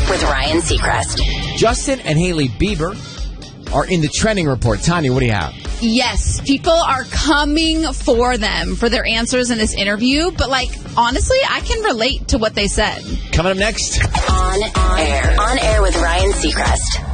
with Ryan Seacrest. Justin and Hailey Bieber are in the trending report. Tanya, what do you have? Yes, people are coming for them for their answers in this interview. But, honestly, I can relate to what they said. Coming up next. On air with Ryan Seacrest.